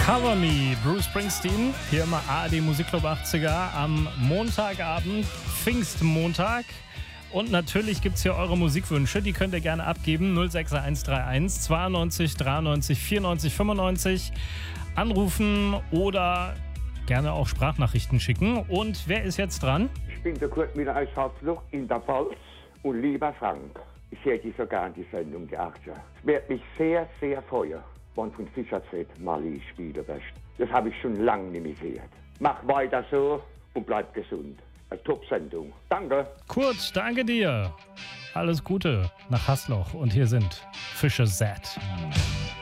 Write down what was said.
Cover Me, Bruce Springsteen, hier immer ARD Musikclub 80er am Montagabend, Pfingstmontag. Und natürlich gibt es hier eure Musikwünsche, die könnt ihr gerne abgeben, 06131 92 93 94 95, anrufen oder gerne auch Sprachnachrichten schicken. Und wer ist jetzt dran? Ich bin der Kurt Müller aus Harzloch in der Pfalz und lieber Frank, ich hätte so gern die Sendung der 80er. Es wird mich sehr, sehr freuen, wenn von Fischerzeit Mali spielen wirst. Das habe ich schon lange nicht mehr gehört. Mach weiter so und bleib gesund. Eine Top-Sendung. Danke. Kurt, danke dir. Alles Gute nach Hasloch. Und hier sind Fischer Z.